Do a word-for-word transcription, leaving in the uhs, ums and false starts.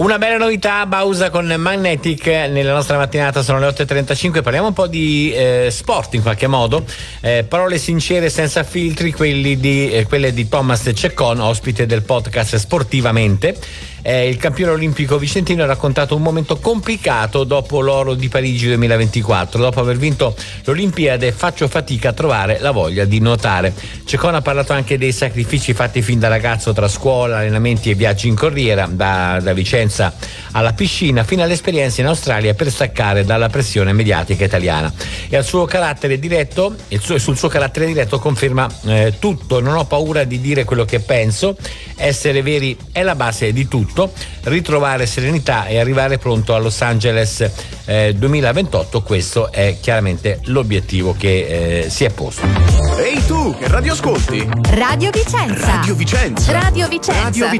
Una bella novità, Bausa con Magnetic nella nostra mattinata, sono le otto e trentacinque, parliamo un po' di eh, sport in qualche modo, eh, parole sincere senza filtri, quelli di, eh, quelle di Thomas Ceccon, ospite del podcast Sportivamente. Eh, il campione olimpico vicentino ha raccontato un momento complicato dopo l'oro di Parigi duemilaventiquattro. Dopo aver vinto l'Olimpiade faccio fatica a trovare la voglia di nuotare. Ceccon ha parlato anche dei sacrifici fatti fin da ragazzo tra scuola, allenamenti e viaggi in corriera, da, da Vicenza alla piscina fino all'esperienza in Australia per staccare dalla pressione mediatica italiana. E al suo carattere diretto, il suo, sul suo carattere diretto conferma eh, tutto: non ho paura di dire quello che penso, essere veri è la base di tutto, ritrovare serenità e arrivare pronto a Los Angeles eh, duemilaventotto, questo è chiaramente l'obiettivo che eh, si è posto. Ehi tu, che radio ascolti? Radio Vicenza. Radio Vicenza. Radio Vicenza. Radio Vicenza.